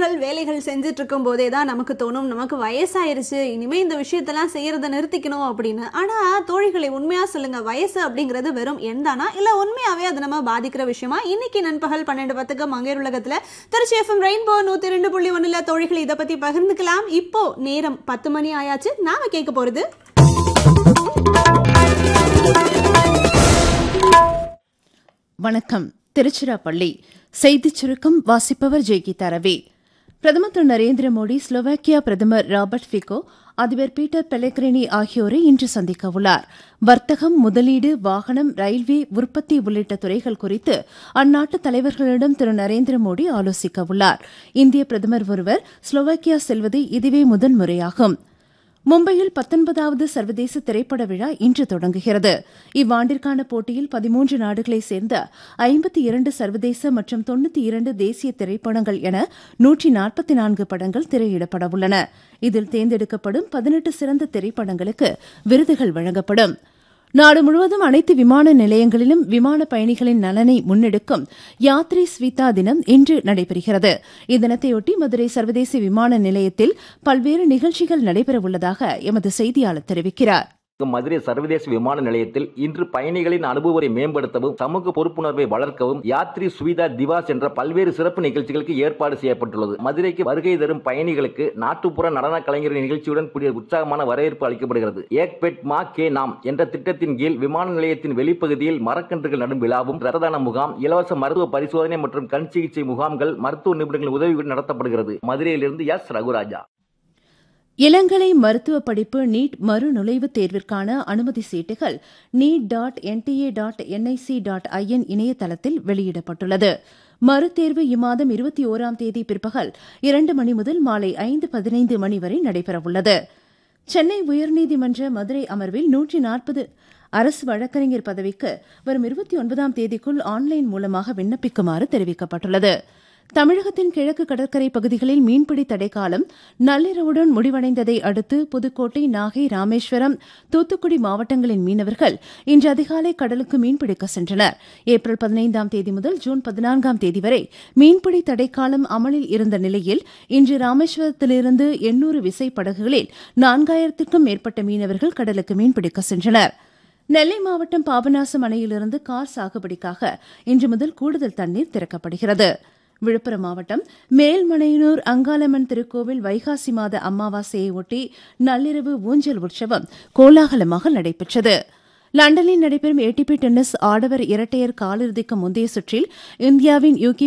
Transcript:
பணிகள் வேலைகள் செஞ்சுட்டு இருக்கும் போதே தான் நமக்கு தோணும், நமக்கு வயசாயிருச்சு, இனிமே இந்த விஷயத்தெல்லாம் செய்யறத நிறுத்திக்கணும் அப்படின்னு. ஆனா தோழிகளை, உண்மையா சொல்லுங்க, வயசு அப்படிங்கிறது வெறும் எண் தானா, இல்ல உண்மையாவே அது நம்ம பாதிக்கிற விஷயமா? இன்னைக்கு நண்பகல் 12:10 மங்கையர் உலகத்துல திருச்சி FM ரெயின்போ 102.1 தோழிகள் இதை பத்தி பகிர்ந்துக்கலாம். இப்போ நேரம் 10 மணி ஆயாச்சு. நாம கேட்க போறது வணக்கம். திருச்சிராப்பள்ளி செய்திச் சுருக்கம் வாசிப்பவர் ஜெய்கீதா ரவி. பிரதமர் திரு நரேந்திர மோடி ஸ்லோவாக்கியா பிரதமர் ராபர்ட் ஃபிகோ, அதிபர் பீட்டர் பெலெக்ரினி ஆகியோரை இன்று சந்திக்க உள்ளார். வர்த்தகம், முதலீடு, வாகனம், ரயில்வே, உற்பத்தி உள்ளிட்ட துறைகள் குறித்து அந்நாட்டு தலைவர்களிடம் திரு நரேந்திர மோடி ஆலோசிக்க உள்ளார். இந்திய பிரதமர் ஒருவர் ஸ்லோவாக்கியா செல்வது இதுவே முதன்முறையாகும். மும்பையில் 19வது சர்வதேச திரைப்பட விழா இன்று தொடங்குகிறது. இவ்வாண்டிற்கான போட்டியில் 13 நாடுகளைச் சேர்ந்த 52 சர்வதேச மற்றும் 92 தேசிய திரைப்படங்கள் என 144 படங்கள் திரையிடப்பட உள்ளன. இதில் தேர்ந்தெடுக்கப்படும் 18 சிறந்த திரைப்படங்களுக்கு விருதுகள் வழங்கப்படும். நாடு முழுவதும் அனைத்து விமான நிலையங்களிலும் விமான பயணிகளின் நலனை முன்னெடுக்கும் யாத்ரி ஸ்வீதா தினம் இன்று நடைபெறுகிறது. இத்தினத்தையொட்டி மதுரை சர்வதேச விமான நிலையத்தில் பல்வேறு நிகழ்ச்சிகள் நடைபெறவுள்ளதாக எமது செய்தியாளர் தெரிவிக்கிறார். மதுரை சர்வதேச விமான நிலையத்தில் இன்று பயணிகளின் அனுபவத்தை மேம்படுத்தவும் சமூக பொறுப்புணர்வை வளர்க்கவும் யாத்ரி சுவிதா திவாஸ் என்ற பல்வேறு சிறப்பு நிகழ்ச்சிகளுக்கு ஏற்பாடு செய்யப்பட்டுள்ளது. மதுரைக்கு வருகை தரும் பயணிகளுக்கு நாட்டுப்புற நடன கலைஞரின் நிகழ்ச்சியுடன் கூடிய உற்சாகமான வரவேற்பு அளிக்கப்படுகிறது. ஏக் பெட் மா கே நாம் என்ற திட்டத்தின் கீழ் விமான நிலையத்தின் வெளிப்பகுதியில் மரக்கன்றுகள் நடும் விழாவும், ரத்ததான முகாம், இலவச மருத்துவ பரிசோதனை மற்றும் கண் சிகிச்சை முகாம்கள் மருத்துவ நிபுணர்களின் உதவியுடன் நடத்தப்படுகிறது. மதுரையிலிருந்து எஸ் ரகுராஜா. இளங்கலை மருத்துவ படிப்பு நீட் மறுநுழைவுத் தேர்விற்கான அனுமதி சீட்டுகள் neet.nta.nic.in இணையதளத்தில் வெளியிடப்பட்டுள்ளது. மறுதேர்வு இம்மாதம் 21ஆம் தேதி பிற்பகல் 2 மணி முதல் மாலை 5:15 மணி வரை நடைபெறவுள்ளது. சென்னை உயர்நீதிமன்ற மதுரை அமர்வில் 140 அரசு வழக்கறிஞர் பதவிக்கு வரும் 29ஆம் தேதிக்குள் ஆன்லைன் மூலமாக விண்ணப்பிக்குமாறு தெரிவிக்கப்பட்டுள்ளது. தமிழகத்தின் கிழக்கு கடற்கரை பகுதிகளில் மீன்பிடி தடைக்காலம் நள்ளிரவுடன் முடிவடைந்ததை அடுத்து புதுக்கோட்டை, நாகை, ராமேஸ்வரம், தூத்துக்குடி மாவட்டங்களின் மீனவர்கள் இன்று அதிகாலை கடலுக்கு மீன்பிடிக்க சென்றனர். ஏப்ரல் 15ஆம் தேதி முதல் ஜூன் 14ஆம் தேதி வரை மீன்பிடி தடைக்காலம் அமலில் இருந்த நிலையில் இன்று ராமேஸ்வரத்திலிருந்து 800 விசைப்படகுகளில் 4000க்கும் மேற்பட்ட மீனவர்கள் கடலுக்கு மீன்பிடிக்க சென்றனர். நெல்லை மாவட்டம் பாபநாசம் அணையிலிருந்து கார் சாகுபடிக்காக இன்று முதல் கூடுதல் தண்ணீர் திறக்கப்படுகிறது. விழுப்புரம் மாவட்டம் மேல்மலையனூர் அங்காளம்மன் திருக்கோவில் வைகாசி மாத அமாவாசையை ஒட்டி நள்ளிரவு ஊஞ்சல் உற்சவம் கோலாகலமாக நடைபெற்றது. லண்டனில் நடைபெறும் ATP டென்னிஸ் ஆடவர் இரட்டையர் காலிறுதிக்கு முந்தைய சுற்றில் இந்தியாவின் யூகி